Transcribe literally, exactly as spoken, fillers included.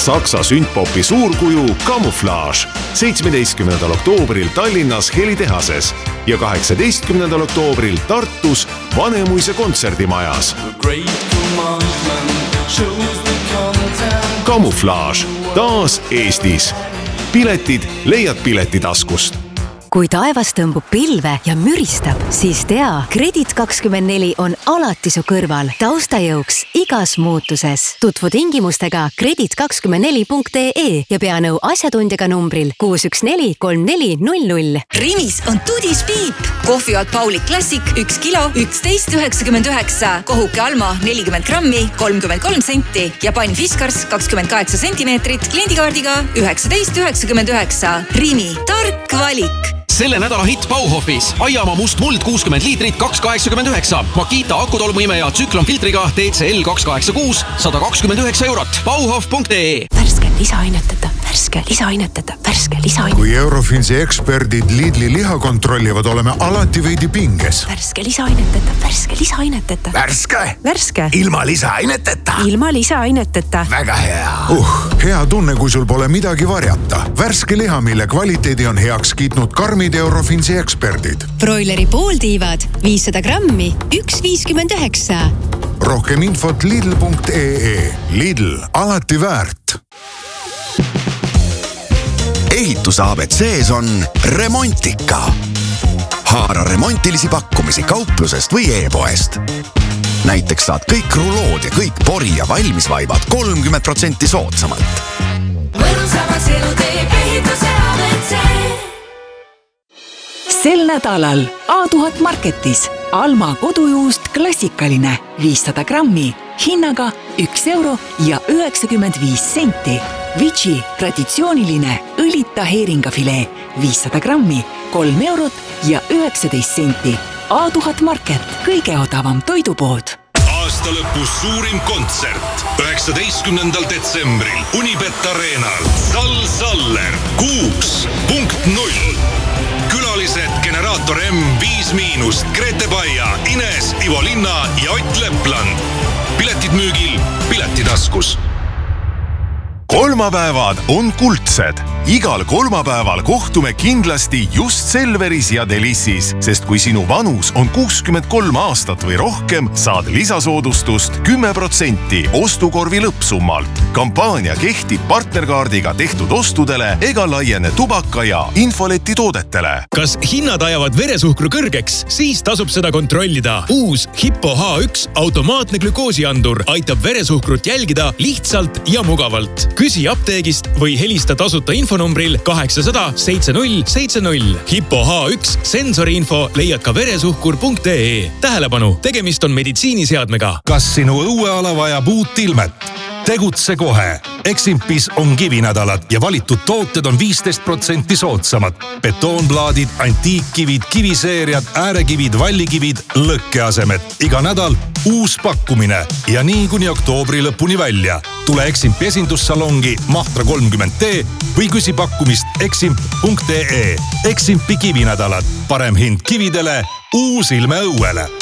Saksa sündpopi suurkuju Camouflage seitsmeteistkümnendal oktoobril Tallinnas Helitehases ja kaheksateistkümnendal oktoobril Tartus Vanemuise kontserdimajas. Camouflage taas Eestis. Piletid leiad Piletitaskust. Kui taevas tõmbub pilve ja müristab, siis tea, Kredit kakskümmend neli on alati su kõrval, taustajõuks igas muutuses. Tutvu tingimustega kredit kakskümmend neli punkt ee ja pea nõu asjatundjaga numbril kuus üks neli kolm neli null null. Rimis on Tudis Piip. Kohvijoad Pauli Classic üks kilo, üksteist üheksakümmend üheksa. Kohuke Alma nelikümmend grammi, kolmkümmend kolm senti ja pann Fiskars kakskümmend kaheksa sentimeetrit kliendikaardiga üheksateist üheksakümmend üheksa. Rimi, tark valik. Selle nädala hitt Bauhofis. Aiamaa must muld kuuskümmend liitrit, kaks kaheksakümmend üheksa. Makita akutolmuimeja tsüklonfiltriga D C L kaks kaheksakümmend kuus, sada kakskümmend üheksa eurot. Bauhof punkt ee. Värske lisainetada, värske lisainetada, värske lisainetada. Kui Eurofinsi eksperdid Lidli liha kontrollivad, oleme alati veidi pinges. Värske lisainetada, värske lisainetada. Värske? Värske. Ilma lisainetada. Ilma lisainetada. Väga hea. Uh, hea tunne, kui sul pole midagi varjata. Värske liha, mille kvaliteedi on heaks kiitnud karmi Eurofinsi eksperdid. Broileri pooltiivad, viissada grammi, üks viiskümmend üheksa. Rohkem infot lidl punkt ee. Lidl, alati väärt. Ehituse A B C-s on Remontika. Haara remontilisi pakkumisi kauplusest või e-poest. Näiteks saad kõik rulood ja kõik pori ja valmisvaibad kolmkümmend protsenti soodsamalt. Mõnusamaks elu teeb ehituse A B C. Sel nädalal A tuhat Marketis Alma kodujuust klassikaline viissada grammi hinnaga üks euro ja üheksakümmend viis senti. Vici traditsiooniline õlita heeringafilee viissada grammi, kolm eurot ja üheksateist senti. A tuhat Market, kõige odavam toidupood. Aasta lõpus suurim kontsert. üheksateistkümnendal detsembril Unibet Arenal. Sal Saller, kuus punkt null. Külalised Generaator M viis miinust, Grete Baia, Ines, Ivo Linna ja Ott Lepland. Piletid müügil Piletitaskus. Kolmapäevad on kuldsed. Igal kolmapäeval kohtume kindlasti just Selveris ja Delissis, sest kui sinu vanus on kuuskümmend kolm aastat või rohkem, saad lisasoodustust kümme protsenti ostukorvi lõppsummalt. Kampaania kehtib partnerkaardiga tehtud ostudele ega laiene tubaka ja infoleti toodetele. Kas hinnad ajavad veresuhkru kõrgeks? Siis tasub seda kontrollida. Uus Hippo H üks automaatne glükoosiandur aitab veresuhkrut jälgida lihtsalt ja mugavalt. Küsi apteegist või helista tasuta infonumbril kaheksasada seitsekümmend null seitsekümmend. Hippo H üks sensoriinfo leiad ka veresuhkur punkt ee. Tähelepanu, tegemist on meditsiiniseadmega. Kas sinu õueala vajab uut ilmet? Tegutse kohe. Eximpis on kivinädalad ja valitud tooted on viisteist protsenti soodsamad. Betoonplaadid, antiikkivid, kiviseeriad, äärekivid, vallikivid, lõkkeasemed. Iga nädal uus pakkumine ja nii kuni oktoobri lõpuni välja. Tule Eximpi esindussalongi Mahtra kolmkümmend D või küsi pakkumist eximp punkt ee. Eximpi kivinädalad. Parem hind kividele, uus ilme õuele.